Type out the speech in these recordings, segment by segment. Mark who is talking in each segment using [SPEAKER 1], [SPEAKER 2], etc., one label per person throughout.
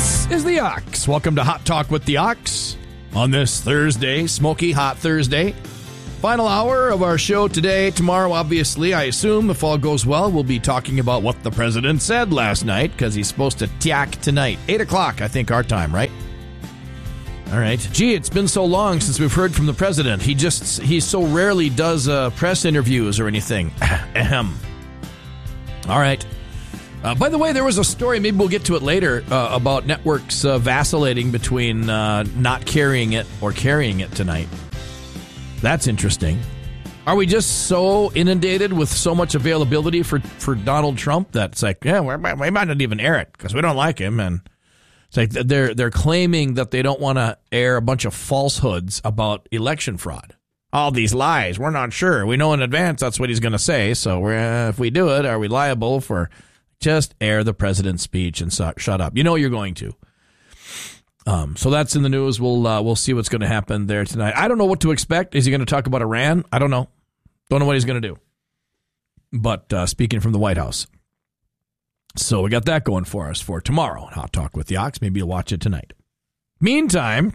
[SPEAKER 1] This is the Ox. Welcome to Hot Talk with the Ox on this Thursday, smoky hot Thursday. Final hour of our show today. Tomorrow, obviously, I assume, if all goes well, we'll be talking about what the president said last night, because he's supposed to tack tonight. 8 o'clock, I think, our time, right? All right. Gee, it's been so long since we've heard from the president. He so rarely does press interviews or anything. Ahem. All right. By the way, there was a story, maybe we'll get to it later, about networks vacillating between not carrying it or carrying it tonight. That's interesting. Are we just so inundated with so much availability for Donald Trump that it's like, yeah, we might not even air it because we don't like him? And it's like they're claiming that they don't want to air a bunch of falsehoods about election fraud. All these lies, we're not sure. We know in advance that's what he's going to say. So if we do it, are we liable for just air the president's speech and shut up? You know you're going to. So that's in the news. We'll see what's going to happen there tonight. I don't know what to expect. Is he going to talk about Iran? I don't know. Don't know what he's going to do. But speaking from the White House. So we got that going for us for tomorrow. Hot Talk with the Ox. Maybe you'll watch it tonight. Meantime,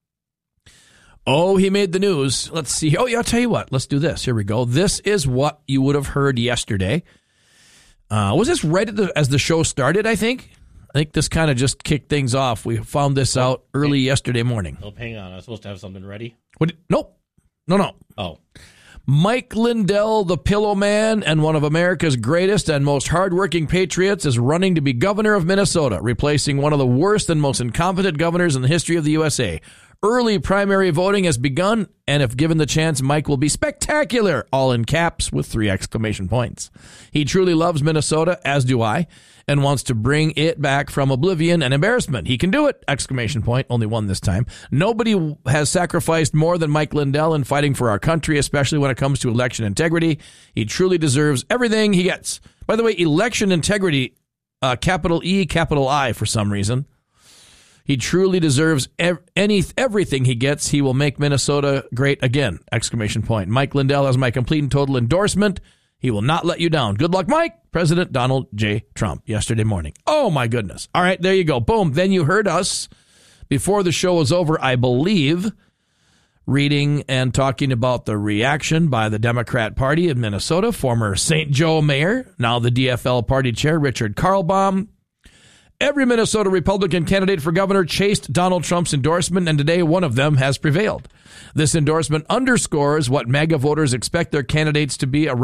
[SPEAKER 1] he made the news. Let's see. Oh, yeah, I'll tell you what. Let's do this. Here we go. This is what you would have heard yesterday. Was this right as the show started, I think? I think this kind of just kicked things off. We found this out early yesterday morning.
[SPEAKER 2] Oh, hang on. I was supposed to have something ready?
[SPEAKER 1] Nope. No.
[SPEAKER 2] Oh.
[SPEAKER 1] Mike Lindell, the Pillow Man, and one of America's greatest and most hardworking patriots, is running to be governor of Minnesota, replacing one of the worst and most incompetent governors in the history of the USA. Early primary voting has begun, and if given the chance, Mike will be spectacular, all in caps with 3 exclamation points. He truly loves Minnesota, as do I, and wants to bring it back from oblivion and embarrassment. He can do it! Exclamation point. Only one this time. Nobody has sacrificed more than Mike Lindell in fighting for our country, especially when it comes to election integrity. He truly deserves everything he gets. By the way, election integrity, capital E, capital I for some reason. He truly deserves everything he gets. He will make Minnesota great again! Exclamation point. Mike Lindell has my complete and total endorsement. He will not let you down. Good luck, Mike. President Donald J. Trump, yesterday morning. Oh, my goodness. All right, there you go. Boom. Then you heard us before the show was over, I believe, reading and talking about the reaction by the Democrat Party of Minnesota, former St. Joe mayor, now the DFL party chair, Richard Karlbaum. Every Minnesota Republican candidate for governor chased Donald Trump's endorsement, and today one of them has prevailed. This endorsement underscores what MAGA voters expect their candidates to be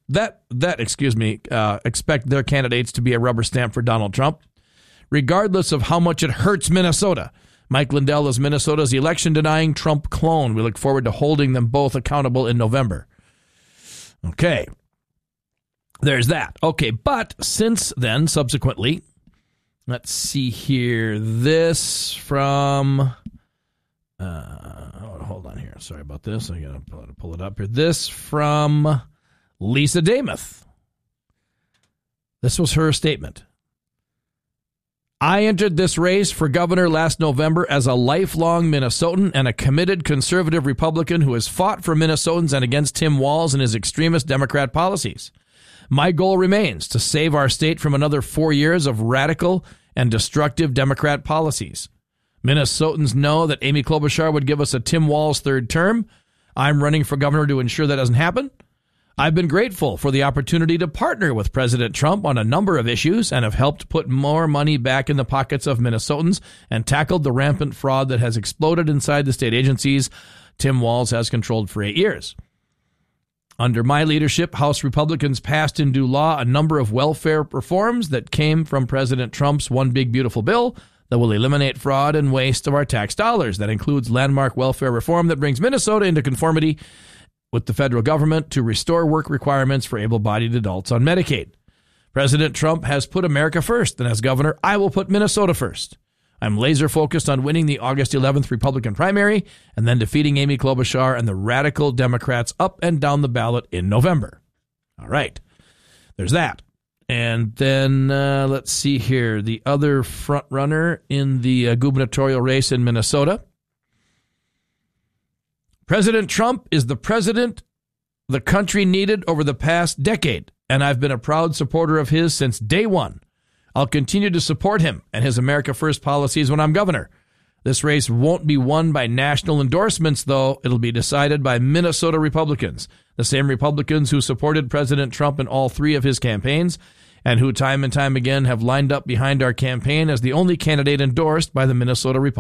[SPEAKER 1] expect their candidates to be a rubber stamp for Donald Trump, regardless of how much it hurts Minnesota. Mike Lindell is Minnesota's election-denying Trump clone. We look forward to holding them both accountable in November. Okay. There's that. Okay, but since then, subsequently, let's see here. This from... hold on here. Sorry about this. I got to pull it up here. This from Lisa Damuth. This was her statement. I entered this race for governor last November as a lifelong Minnesotan and a committed conservative Republican who has fought for Minnesotans and against Tim Walz and his extremist Democrat policies. My goal remains to save our state from another 4 years of radical and destructive Democrat policies. Minnesotans know that Amy Klobuchar would give us a Tim Walz third term. I'm running for governor to ensure that doesn't happen. I've been grateful for the opportunity to partner with President Trump on a number of issues and have helped put more money back in the pockets of Minnesotans and tackled the rampant fraud that has exploded inside the state agencies Tim Walz has controlled for 8 years. Under my leadership, House Republicans passed into law a number of welfare reforms that came from President Trump's One Big Beautiful Bill that will eliminate fraud and waste of our tax dollars. That includes landmark welfare reform that brings Minnesota into conformity with the federal government to restore work requirements for able-bodied adults on Medicaid. President Trump has put America first, and as governor, I will put Minnesota first. I'm laser-focused on winning the August 11th Republican primary and then defeating Amy Klobuchar and the radical Democrats up and down the ballot in November. All right. There's that. And then let's see here. The other front runner in the gubernatorial race in Minnesota. President Trump is the president the country needed over the past decade, and I've been a proud supporter of his since day one. I'll continue to support him and his America First policies when I'm governor. This race won't be won by national endorsements, though. It'll be decided by Minnesota Republicans, the same Republicans who supported President Trump in all three of his campaigns and who time and time again have lined up behind our campaign as the only candidate endorsed by the Minnesota Republicans.